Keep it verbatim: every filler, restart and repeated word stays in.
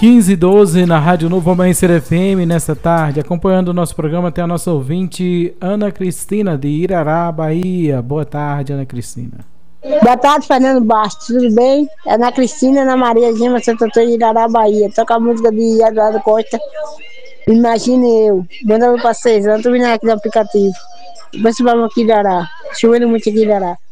quinze e doze na Rádio Novo Amanhecer F M nessa tarde. Acompanhando o nosso programa tem a nossa ouvinte Ana Cristina de Irará, Bahia. Boa tarde, Ana Cristina. Boa tarde, Fernando Bastos. Tudo bem? É Ana Cristina, Ana Maria Gema, Santo Antônio de Irará, Bahia. Toca a música de Eduardo Costa. Imagine eu. Mandando para vocês. Eu tô vindo aqui no aplicativo. Vamos aqui em Irará. Chovendo muito aqui em Irará.